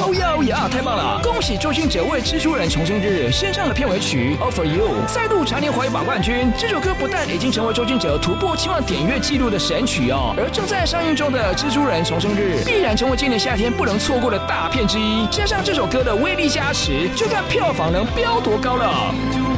哦呀，太棒了！恭喜周兴哲为《蜘蛛人重生日》献上了片尾曲《All For You》，再度蝉联华语榜冠军。这首歌不但已经成为周兴哲突破7万点阅纪录的神曲哦，而正在上映中的《蜘蛛人重生日》必然成为今年夏天不能错过的大片之一。加上这首歌的威力加持，就看票房能飙多高了。